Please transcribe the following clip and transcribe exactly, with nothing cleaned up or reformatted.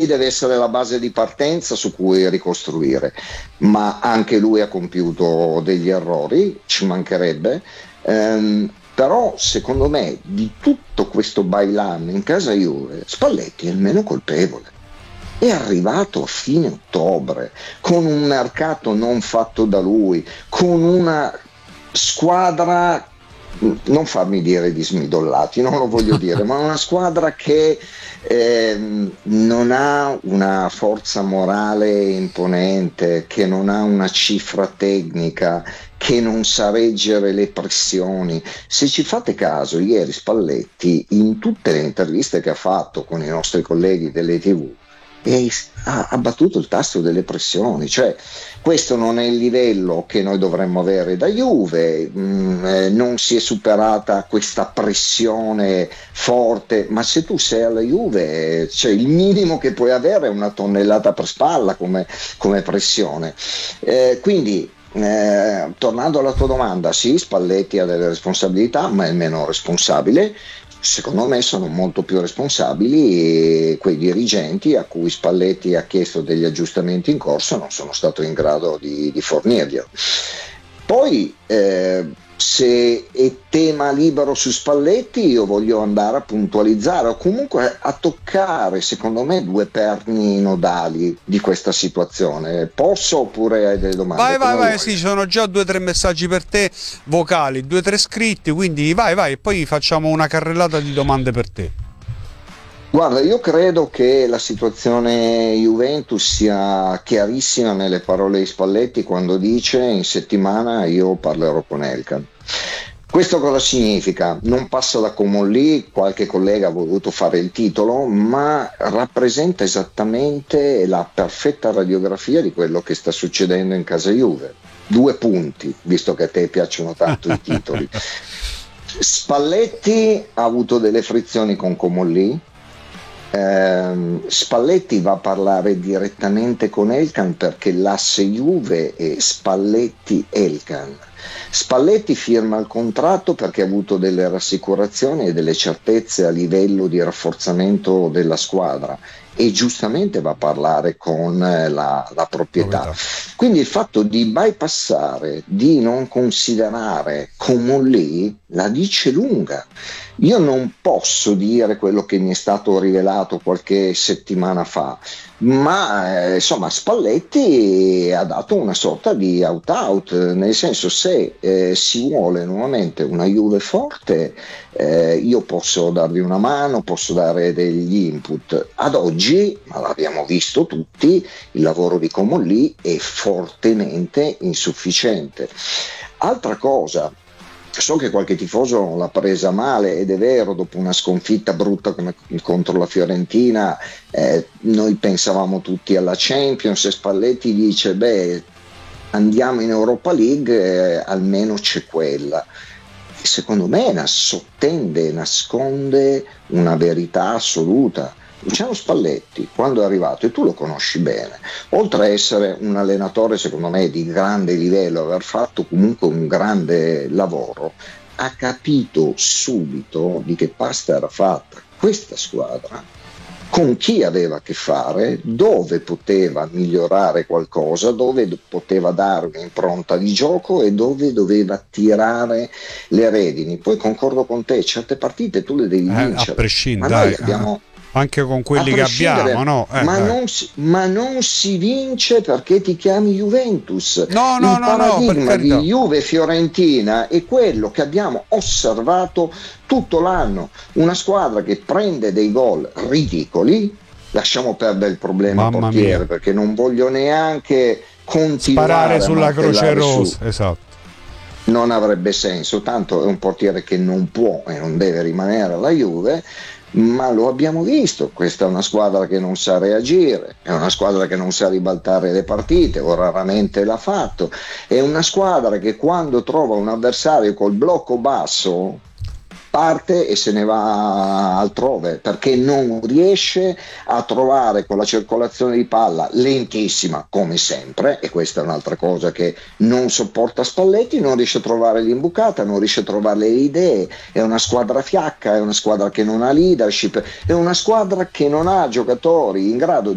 deve essere la base di partenza su cui ricostruire, ma anche lui ha compiuto degli errori, ci mancherebbe, ehm, però secondo me di tutto questo bailam in casa Juve Spalletti è il meno colpevole. È arrivato a fine ottobre con un mercato non fatto da lui, con una squadra, non farmi dire di smidollati, non lo voglio dire, ma una squadra che eh, non ha una forza morale imponente, che non ha una cifra tecnica, che non sa reggere le pressioni. Se ci fate caso, ieri Spalletti, in tutte le interviste che ha fatto con i nostri colleghi delle tivù, e ha, ha battuto il tasto delle pressioni, cioè questo non è il livello che noi dovremmo avere da Juve, mh, eh, non si è superata questa pressione forte, ma se tu sei alla Juve, cioè, il minimo che puoi avere è una tonnellata per spalla come, come pressione, eh, quindi eh, tornando alla tua domanda, sì, Spalletti ha delle responsabilità, ma è il meno responsabile. Secondo me sono molto più responsabili quei dirigenti a cui Spalletti ha chiesto degli aggiustamenti in corso e non sono stato in grado di, di fornirglielo. Poi eh, se è tema libero su Spalletti, io voglio andare a puntualizzare o comunque a toccare, secondo me, due perni nodali di questa situazione. Posso oppure hai delle domande? Vai, vai, Come vai, vuoi? sì, ci sono già due o tre messaggi per te, vocali, due o tre scritti, quindi vai, vai, e poi facciamo una carrellata di domande per te. Guarda, io credo che la situazione Juventus sia chiarissima nelle parole di Spalletti quando dice in settimana io parlerò con Elkan. Questo cosa significa? Non passa da Comolli, qualche collega ha voluto fare il titolo, ma rappresenta esattamente la perfetta radiografia di quello che sta succedendo in casa Juve. Due punti, visto che a te piacciono tanto i titoli. Spalletti ha avuto delle frizioni con Comolli. Eh, Spalletti va a parlare direttamente con Elkan perché l'asse Juve è Spalletti-Elkan. Spalletti firma il contratto perché ha avuto delle rassicurazioni e delle certezze a livello di rafforzamento della squadra e giustamente va a parlare con la, la proprietà. proprietà. Quindi il fatto di bypassare, di non considerare Comolli la dice lunga. Io non posso dire quello che mi è stato rivelato qualche settimana fa, ma eh, insomma Spalletti ha dato una sorta di out-out, nel senso se eh, si vuole nuovamente una Juve forte, eh, io posso darvi una mano, posso dare degli input. Ad oggi, ma l'abbiamo visto tutti, il lavoro di Comolli è fortemente insufficiente. Altra cosa, so che qualche tifoso l'ha presa male ed è vero, dopo una sconfitta brutta come contro la Fiorentina eh, noi pensavamo tutti alla Champions e Spalletti dice beh andiamo in Europa League, eh, almeno c'è quella. E secondo me nas- sottende, nasconde una verità assoluta. Luciano Spalletti, quando è arrivato, e tu lo conosci bene, oltre a essere un allenatore secondo me di grande livello, aver fatto comunque un grande lavoro, ha capito subito di che pasta era fatta questa squadra, con chi aveva a che fare, dove poteva migliorare qualcosa, dove poteva dare un'impronta di gioco e dove doveva tirare le redini. Poi concordo con te, certe partite tu le devi eh, vincere, a prescindere, ma noi dai, abbiamo... anche con quelli che abbiamo, no? Eh, ma, non si, ma non si vince perché ti chiami Juventus. No, no, il no, no, per paradigma carità. di Juve Fiorentina è quello che abbiamo osservato tutto l'anno, una squadra che prende dei gol ridicoli. Lasciamo perdere il problema Mamma portiere mia. perché non voglio neanche continuare sparare a sulla Croce Rossa, su. esatto. Non avrebbe senso, tanto è un portiere che non può e non deve rimanere alla Juve. Ma lo abbiamo visto, questa è una squadra che non sa reagire, è una squadra che non sa ribaltare le partite o raramente l'ha fatto, è una squadra che quando trova un avversario col blocco basso parte e se ne va altrove perché non riesce a trovare con la circolazione di palla lentissima come sempre, e questa è un'altra cosa che non sopporta Spalletti, non riesce a trovare l'imbucata, non riesce a trovare le idee, è una squadra fiacca, è una squadra che non ha leadership, è una squadra che non ha giocatori in grado